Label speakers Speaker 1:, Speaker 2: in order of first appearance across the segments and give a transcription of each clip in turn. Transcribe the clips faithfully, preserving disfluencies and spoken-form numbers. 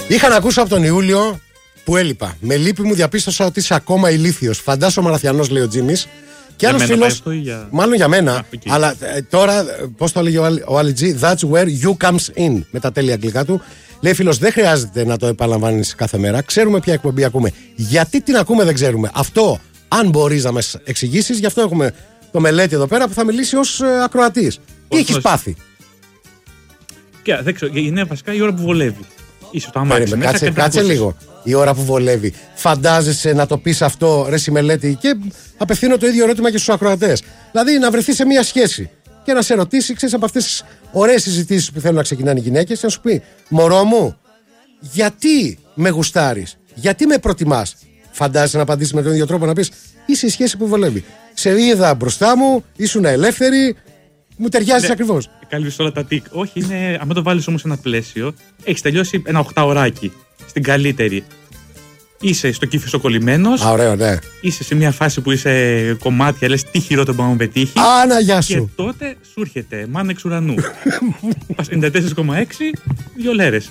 Speaker 1: Είχα να ακούσω από τον Ιούλιο που έλειπα. Με λύπη μου διαπίστωσα ότι είσαι ακόμα ηλίθιος. Φαντάσου ο Μαραθιανός, λέει ο Τζίμις. Και άλλος φίλος. Για... Μάλλον για μένα. Α, okay. Αλλά ε, τώρα, πώς το έλεγε ο Άλλη Τζι, that's where you comes in. Με τα τέλεια αγγλικά του. Λέει φίλος, δεν χρειάζεται να το επαναλαμβάνεις κάθε μέρα. Ξέρουμε ποια εκπομπή ακούμε. Γιατί την ακούμε δεν ξέρουμε. Αυτό, αν μπορείς να μας εξηγήσεις, γι' αυτό έχουμε το μελέτη εδώ πέρα που θα μιλήσει ως ε, ακροατής. Τι έχεις πάθει?
Speaker 2: Και, δεν ξέρω, είναι βασικά η ώρα που βολεύει. Ίσως το αμάξι.
Speaker 1: Κάτσε, κάτσε λίγο. Η ώρα που βολεύει. Φαντάζεσαι να το πεις αυτό, ρε Συμμελέτη? Και απευθύνω το ίδιο ερώτημα και στους ακροατές. Δηλαδή να βρεθεί σε μια σχέση και να σε ρωτήσει, ξέρεις, από αυτές τις ωραίες συζητήσεις που θέλουν να ξεκινάνε οι γυναίκες, να σου πει, μωρό μου, γιατί με γουστάρεις, γιατί με προτιμάς? Φαντάζεσαι να απαντήσεις με τον ίδιο τρόπο, να πεις, είσαι η σχέση που βολεύει. Σε είδα μπροστά μου, ήσουν ελεύθερη, μου ταιριάζει, ναι, ακριβώς.
Speaker 2: Κάλυψε όλα τα τικ. Όχι, είναι, αν το βάλεις όμως σε ένα πλαίσιο, έχεις τελειώσει ένα οχτάωράκι. Στην καλύτερη. Είσαι στο κύφισο κολλημένος.
Speaker 1: Α, ωραίο, ναι.
Speaker 2: Είσαι σε μια φάση που είσαι κομμάτια, λες τι χειρότερο μπορεί να μου πετύχει.
Speaker 1: Άνα, γεια σου.
Speaker 2: Και τότε σου έρχεται μάνα εξ ουρανού. Πας ενενήντα τέσσερα κόμμα έξι, δύο λέρες.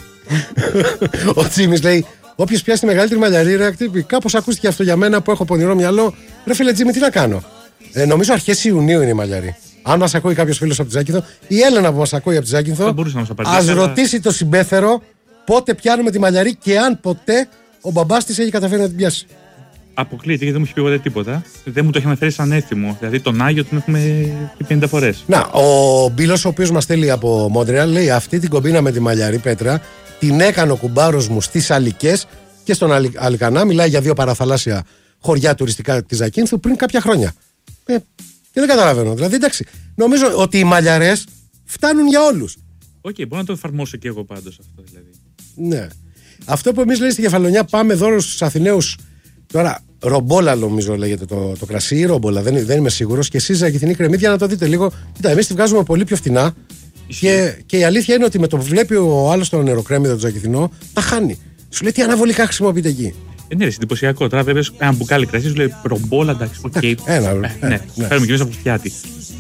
Speaker 1: Ο Τζίμις λέει, όποιος πιάσει τη μεγαλύτερη μαλλιαρή, ρε ακτύπη. Κάπως ακούστηκε αυτό για μένα που έχω πονηρό μυαλό. Ρε φίλε Τζίμι, τι να κάνω? Ε, νομίζω αρχές Ιουνίου είναι η μαλλιαρή. Αν μας ακούει κάποιος φίλος από τη Ζάκυνθο, η Έλενα που μας ακούει από τη Ζάκυνθο, ας αλλά... ρωτήσει το συμπέθερο πότε πιάνουμε τη μαλλιαρή και αν ποτέ ο μπαμπάς της έχει καταφέρει να την πιάσει.
Speaker 2: Αποκλείεται γιατί δεν μου έχει πει ποτέ τίποτα. Δεν μου το έχει αναφέρει σαν έθιμο. Δηλαδή τον Άγιο τον έχουμε πει πενήντα φορές.
Speaker 1: Να, ο Μπίλος, ο οποίος μας στέλνει από Μόντρεαλ, λέει αυτή την κομπίνα με τη μαλλιαρή Πέτρα την έκανε ο κουμπάρος μου στις Αλικές και στον Αλι... Αλικανά. Μιλάει για δύο παραθαλάσσια χωριά τουριστικά της Ζακίνθου πριν κάποια χρόνια. Ε, και δεν καταλαβαίνω. Δηλαδή, εντάξει, νομίζω ότι οι μαλλιαρές φτάνουν για όλους.
Speaker 2: Οκ, okay, μπορώ να το εφαρμόσω και εγώ πάντως αυτό δηλαδή.
Speaker 1: Ναι. Αυτό που εμείς λέει στη Κεφαλονιά, πάμε δώρο στους Αθηναίους. Τώρα, ρομπόλα νομίζω λέγεται το, το κρασί, ή ρομπόλα, δεν, δεν είμαι σίγουρος. Και εσείς, Ζακηθινή Κρεμμύδια, να το δείτε λίγο. Κοίτα, εμείς τη βγάζουμε πολύ πιο φτηνά. Και, και η αλήθεια είναι ότι με το που βλέπει ο άλλος το νεροκρέμμυδο, το Ζακηθινό, τα χάνει. Σου λέει τι αναβολικά χρησιμοποιείτε εκεί.
Speaker 2: Ε, ναι, εντυπωσιακό. Τώρα βλέπει ένα μπουκάλι κρασί, σου λέει ρομπόλα, εντάξει. Okay.
Speaker 1: Ένα,
Speaker 2: ε, ναι, ναι. Φέρουμε κι εμείς από φτιάτη.